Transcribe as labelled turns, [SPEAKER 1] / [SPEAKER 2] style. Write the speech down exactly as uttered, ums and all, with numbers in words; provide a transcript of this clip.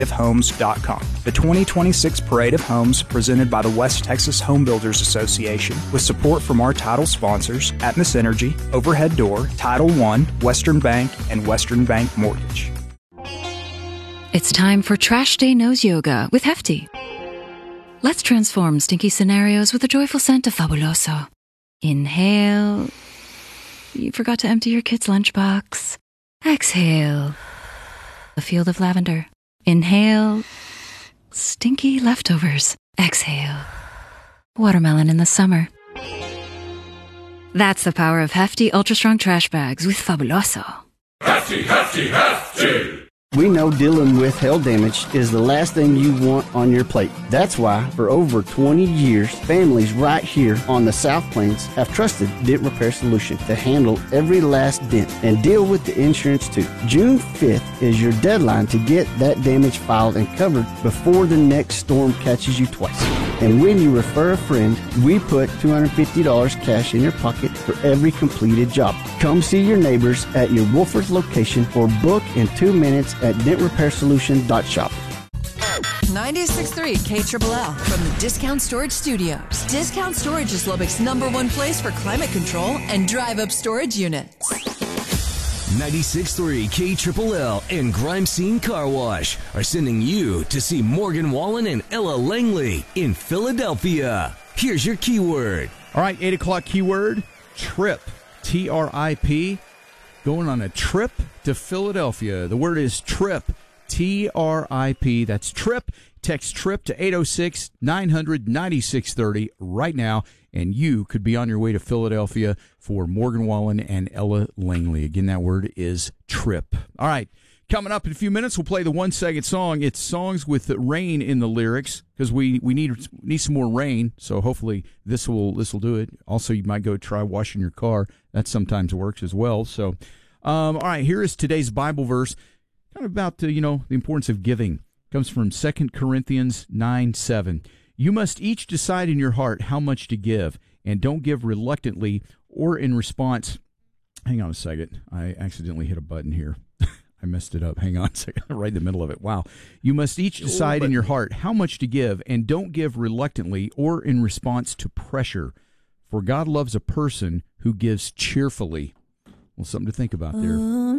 [SPEAKER 1] homes dot com. The twenty twenty-six Parade of Homes, presented by the West Texas Home Builders Association, with support from our title sponsors, Atmos Energy, Overhead Door, Title One, Western Bank, and Western Bank Mortgage.
[SPEAKER 2] It's time for Trash Day Nose Yoga with Hefty. Let's transform stinky scenarios with a joyful scent of Fabuloso. Inhale. You forgot to empty your kid's lunchbox. Exhale. A field of lavender. Inhale. Stinky leftovers. Exhale. Watermelon in the summer. That's the power of Hefty Ultra Strong Trash Bags with Fabuloso.
[SPEAKER 3] Hefty, hefty, hefty!
[SPEAKER 4] We know dealing with hail damage is the last thing you want on your plate. That's why, for over twenty years, families right here on the South Plains have trusted Dent Repair Solution to handle every last dent and deal with the insurance too. June fifth is your deadline to get that damage filed and covered before the next storm catches you twice. And when you refer a friend, we put two hundred fifty dollars cash in your pocket for every completed job. Come see your neighbors at your Wolford's location or book in two minutes at dent repair solution dot shop.
[SPEAKER 5] ninety-six point three K L L from the Discount Storage Studios. Discount Storage is Lubbock's number one place for climate control and drive-up storage units.
[SPEAKER 6] ninety-six point three K L L and Grime Scene Car Wash are sending you to see Morgan Wallen and Ella Langley in Philadelphia. Here's your keyword.
[SPEAKER 7] All right, eight o'clock keyword, trip, T R I P. Going on a trip to Philadelphia. The word is trip, T R I P. That's trip. Text trip to eight oh six, nine hundred, ninety-six thirty right now, and you could be on your way to Philadelphia for Morgan Wallen and Ella Langley. Again, that word is trip. All right, coming up in a few minutes, we'll play the one-second song. It's songs with rain in the lyrics because we, we need need some more rain, so hopefully this will this will do it. Also, you might go try washing your car. That sometimes works as well. So, um, all right, here is today's Bible verse, kind of about, uh, you know, the importance of giving. It comes from Second Corinthians nine seven. You must each decide in your heart how much to give, and don't give reluctantly or in response. Hang on a second. I accidentally hit a button here. I messed it up. Hang on a second. Right in the middle of it. Wow. You must each decide in your heart how much to give, and don't give reluctantly or in response to pressure. For God loves a person who gives cheerfully. Well, something to think about there.